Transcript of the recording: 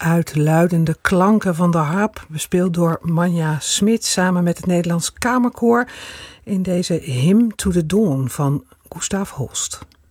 uitluidende klanken van de harp, bespeeld door Manja Smit samen met het Nederlands Kamerkoor in deze Hymn to the Dawn van Gustav Holst.